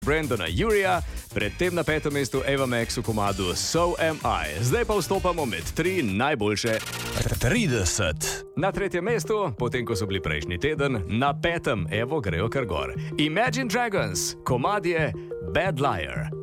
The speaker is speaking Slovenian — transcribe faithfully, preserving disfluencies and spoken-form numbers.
Brandona Urija, predtem na petem mestu Ava Max v komadu So Am I. Zdaj pa vstopamo med tri najboljše trideset. Na tretjem mestu, potem ko so bili prejšnji teden, na petem, evo grejo kar gor. Imagine Dragons, komad je Bad Liar.